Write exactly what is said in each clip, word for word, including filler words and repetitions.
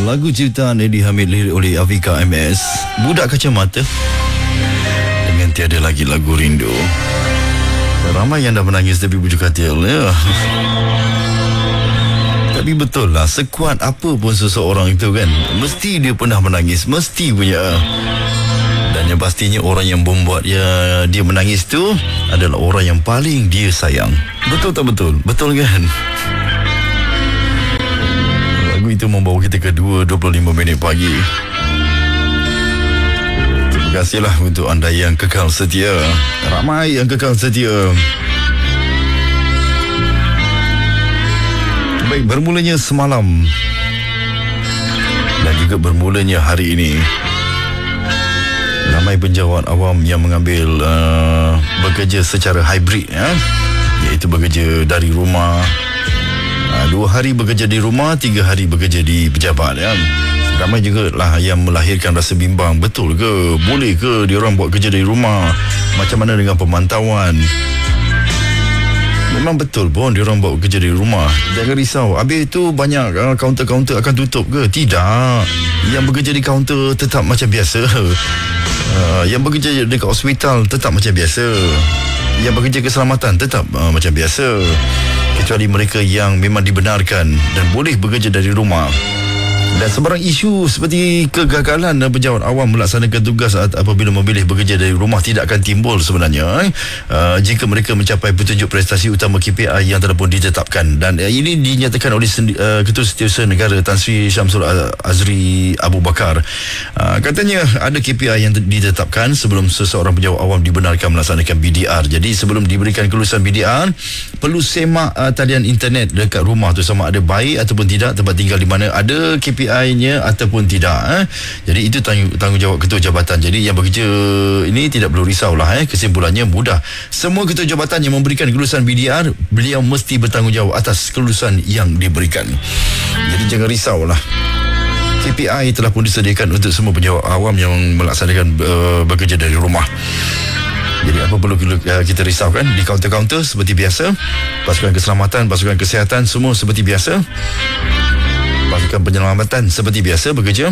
Lagu ciptaan Eddie Hamid, lirik oleh Afika M S, Budak Kacamata, dengan Tiada Lagi Lagu Rindu. Ramai yang dah menangis tapi bujuk katil ya. Tapi betul lah, sekuat apa pun seseorang itu kan, mesti dia pernah menangis, mesti punya. Dan yang pastinya orang yang membuat ya, dia menangis tu adalah orang yang paling dia sayang. Betul tak betul? Betul kan? Lagu itu membawa kita ke dua dua puluh lima minit pagi. Terima kasihlah untuk anda yang kekal setia. Ramai yang kekal setia. Baik, bermulanya semalam dan juga bermulanya hari ini, ramai penjawat awam yang mengambil uh, bekerja secara hybrid ya, iaitu bekerja dari rumah, uh, dua hari bekerja di rumah, tiga hari bekerja di pejabat ya. Ramai juga lah yang melahirkan rasa bimbang, betul ke, boleh ke diorang buat kerja dari rumah, macam mana dengan pemantauan. Memang betul pun diorang buat kerja dari rumah. Jangan risau, habis itu banyak uh, kaunter-kaunter akan tutup ke? Tidak. Yang bekerja di kaunter tetap macam biasa. Uh, yang bekerja dekat hospital tetap macam biasa. Yang bekerja keselamatan tetap uh, macam biasa. Kecuali mereka yang memang dibenarkan dan boleh bekerja dari rumah. Dan sebarang isu seperti kegagalan dan pejabat awam melaksanakan tugas apabila memilih bekerja dari rumah tidak akan timbul sebenarnya eh? uh, jika mereka mencapai petunjuk prestasi utama K P I yang telah pun ditetapkan. Dan uh, ini dinyatakan oleh sendi- uh, Ketua Setiausaha Negara Tan Sri Syamsul Azri Abu Bakar. Uh, katanya ada K P I yang ditetapkan sebelum seseorang pejabat awam dibenarkan melaksanakan B D R. Jadi sebelum diberikan kelulusan B D R, perlu semak uh, talian internet dekat rumah tu sama ada baik ataupun tidak, tempat tinggal di mana ada K P I-nya ataupun tidak eh. Jadi itu tanggung, tanggungjawab ketua jabatan. Jadi yang bekerja ini tidak perlu risaulah eh. Kesimpulannya mudah. Semua ketua jabatan yang memberikan kelulusan B D R, beliau mesti bertanggungjawab atas kelulusan yang diberikan. Jadi jangan risaulah. K P I telah pun disediakan untuk semua pejabat awam yang melaksanakan uh, bekerja dari rumah. Jadi apa perlu kita risaukan? Di kaunter-kaunter seperti biasa, pasukan keselamatan, pasukan kesihatan semua seperti biasa, pasukan penyelamatan seperti biasa bekerja.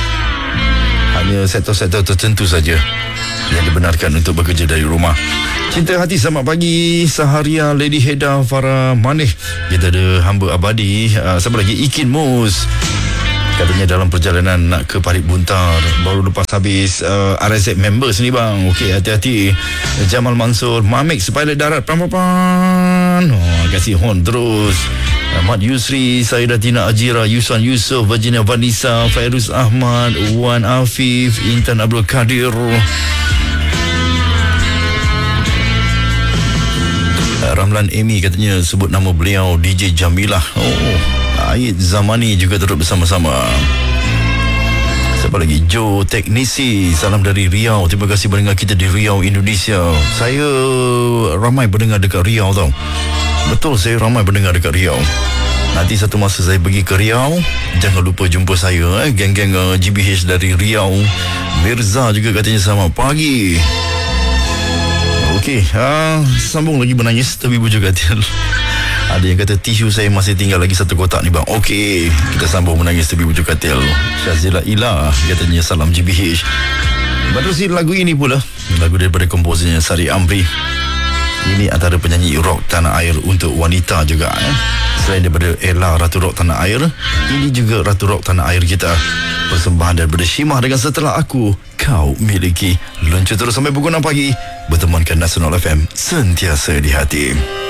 Hanya sektor-sektor tertentu saja yang dibenarkan untuk bekerja dari rumah. Cinta hati, selamat pagi Saharia, Lady Heda, Farah Manih. Kita ada hamba abadi, uh, siapa lagi? Ikin Mus. Katanya dalam perjalanan nak ke Parit Buntar, baru lepas habis uh, R S Z members ni bang. Okey, hati-hati. Jamal Mansur, Mamik pilot darat, pan-pan. Oh, kasih horn terus. Ahmad Yusri, Saidah Tina Ajira, Yusan Yusof, Virginia Vanessa, Fairuz Ahmad, Wan Afif, Intan Abdul Kadir. Ramlan Amy katanya sebut nama beliau D J Jamilah. Oh, Aid Zamani juga turut bersama-sama. Siapa lagi? Joe Teknisi, salam dari Riau. Terima kasih mendengar kita di Riau, Indonesia. Saya ramai pendengar dekat Riau tau. Betul, saya ramai pendengar dekat Riau. Nanti satu masa saya pergi ke Riau, jangan lupa jumpa saya eh. Geng-geng uh, G B H dari Riau. Mirza juga katanya selamat pagi. Okey, uh, sambung lagi menangis tapi bujuk katil. Ada yang kata tisu saya masih tinggal lagi satu kotak ni bang. Okey, kita sambung menangis tapi bujuk katil. Syazila Ila katanya salam G B H. Menerusi lagu ini pula, lagu daripada komposernya Sari Amri. Ini antara penyanyi rock tanah air untuk wanita juga eh. Selain daripada Ella Ratu Rock Tanah Air, ini juga Ratu Rock Tanah Air kita. Persembahan daripada Shimah dengan Setelah Aku Kau Miliki. Luncur terus sampai pukul enam pagi. Bertemankan Nasional F M, sentiasa di hati.